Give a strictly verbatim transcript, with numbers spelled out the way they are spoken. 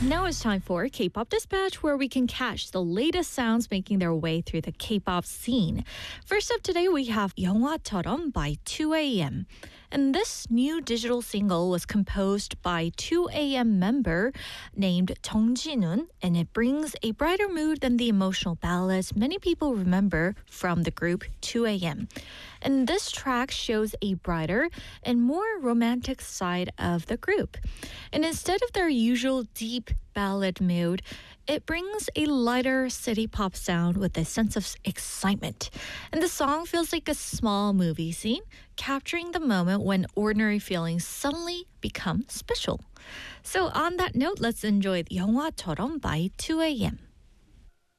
Now it's time for K-pop Dispatch, where we can catch the latest sounds making their way through the K-pop scene. First up today, we have 영화처럼 by two A M. And this new digital single was composed by two A M member named Jung Ji-nun, and it brings a brighter mood than the emotional ballads many people remember from the group two A M. And this track shows a brighter and more romantic side of the group. And instead of their usual deep ballad mood, it brings a lighter city pop sound with a sense of excitement. And the song feels like a small movie scene, capturing the moment when ordinary feelings suddenly become special. So on that note, let's enjoy 영화처럼 by two A M.